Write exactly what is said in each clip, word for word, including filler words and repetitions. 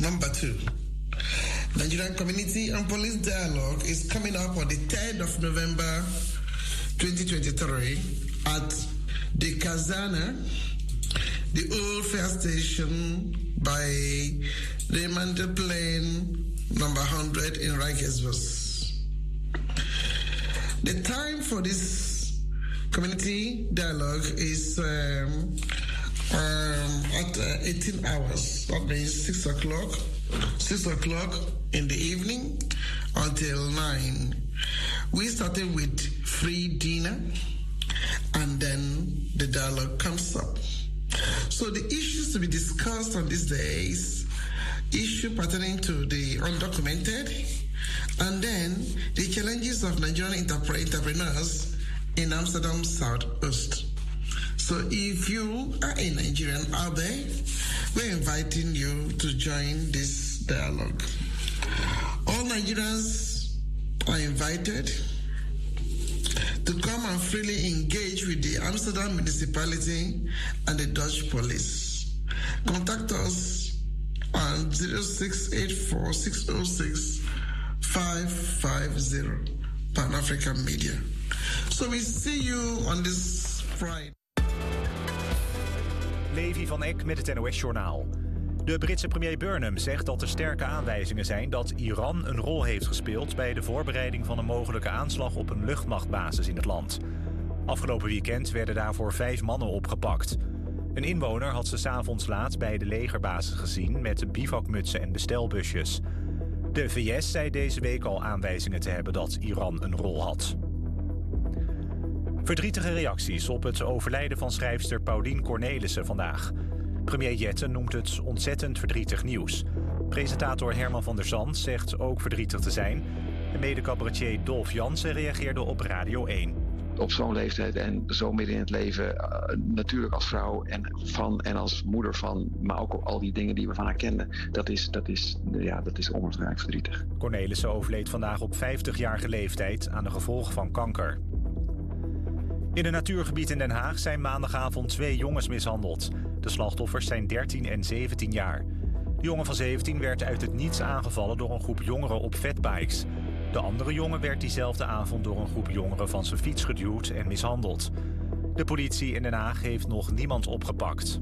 Number two, Nigerian Community and Police Dialogue is coming up on the third of November twenty twenty-three at the Kazana, the old fare station by Raymond Plain, number one hundred in Rijkersbos. The time for this community dialogue is um, um, at uh, eighteen hours. That means six o'clock, six o'clock in the evening until nine. We started with free dinner, and then the dialogue comes up. So the issues to be discussed on these days, issue pertaining to the undocumented, and then the challenges of Nigerian entrepreneurs in Amsterdam Southeast. So if you are a Nigerian out there, we're inviting you to join this dialogue. All Nigerians are invited to come and freely engage with the Amsterdam municipality and the Dutch police. Contact us on zero six eight four, six zero six, five five zero, Pan African Media. So we see you on this Friday. Levi van Eck met het N O S-journaal. De Britse premier Burnham zegt dat er sterke aanwijzingen zijn dat Iran een rol heeft gespeeld bij de voorbereiding van een mogelijke aanslag op een luchtmachtbasis in het land. Afgelopen weekend werden daarvoor vijf mannen opgepakt. Een inwoner had ze 's avonds laat bij de legerbasis gezien met bivakmutsen en bestelbusjes. De V S zei deze week al aanwijzingen te hebben dat Iran een rol had. Verdrietige reacties op het overlijden van schrijfster Paulien Cornelissen vandaag. Premier Jetten noemt het ontzettend verdrietig nieuws. Presentator Herman van der Zand zegt ook verdrietig te zijn. En mede-cabaretier Dolf Jansen reageerde op Radio één. Op zo'n leeftijd en zo midden in het leven, uh, natuurlijk als vrouw en, van, en als moeder van, maar ook al die dingen die we van haar kenden, dat is, dat is, ja, dat is onwaarschijnlijk verdrietig. Cornelissen overleed vandaag op vijftigjarige leeftijd aan de gevolgen van kanker. In een natuurgebied in Den Haag zijn maandagavond twee jongens mishandeld. De slachtoffers zijn dertien en zeventien jaar. De jongen van zeventien werd uit het niets aangevallen door een groep jongeren op fatbikes. De andere jongen werd diezelfde avond door een groep jongeren van zijn fiets geduwd en mishandeld. De politie in Den Haag heeft nog niemand opgepakt.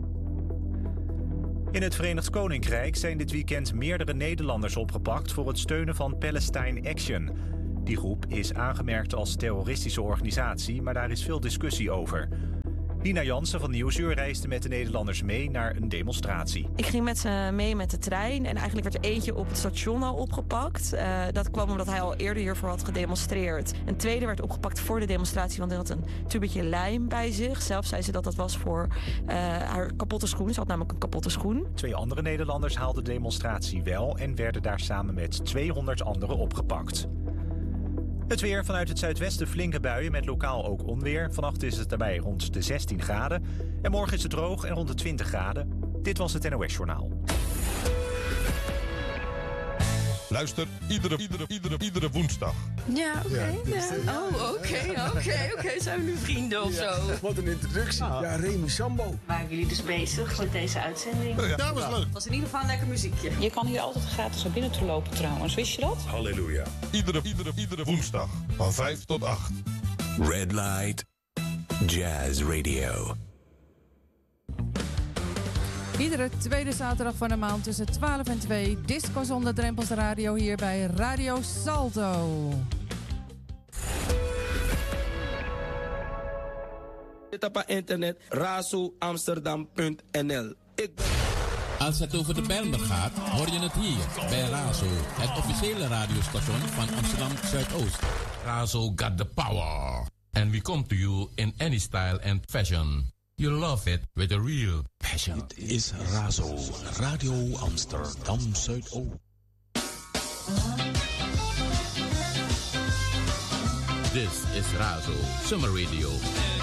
In het Verenigd Koninkrijk zijn dit weekend meerdere Nederlanders opgepakt voor het steunen van Palestine Action. Die groep is aangemerkt als terroristische organisatie, maar daar is veel discussie over. Nina Jansen van Nieuwsuur reisde met de Nederlanders mee naar een demonstratie. Ik ging met ze mee met de trein en eigenlijk werd er eentje op het station al opgepakt. Uh, dat kwam omdat hij al eerder hiervoor had gedemonstreerd. Een tweede werd opgepakt voor de demonstratie, want hij had een tubetje lijm bij zich. Zelf zei ze dat dat was voor uh, haar kapotte schoen. Ze had namelijk een kapotte schoen. Twee andere Nederlanders haalden de demonstratie wel en werden daar samen met tweehonderd anderen opgepakt. Het weer: vanuit het zuidwesten flinke buien met lokaal ook onweer. Vannacht is het daarbij rond de zestien graden. En morgen is het droog en rond de twintig graden. Dit was het N O S-journaal. Luister iedere, iedere, iedere, iedere woensdag. Ja, oké. Okay, ja. Ja. Oh, oké, oké, oké. Zijn we nu vrienden of ja. zo? Wat een introductie. Ah. Ja, Remy Sambo. Waren jullie dus bezig met deze uitzending? Ja, dat was leuk. Het was in ieder geval een lekker muziekje. Je kan hier altijd gratis naar binnen toe lopen trouwens. Wist je dat? Halleluja. Iedere, iedere, iedere woensdag van vijf tot acht. Red Light Jazz Radio. Iedere tweede zaterdag van de maand tussen twaalf en twee. Disco zonder drempels radio hier bij Radio Salto. Dit op internet razo amsterdam punt n l. Ik ben... Als het over de Bijlmer gaat, hoor je het hier bij Razo, het officiële radiostation van Amsterdam Zuidoost. Razo got the power. And we come to you in any style and fashion. You love it with a real passion. Dit is Razo, Radio Amsterdam Zuidoost. This is Razo, Summer Radio.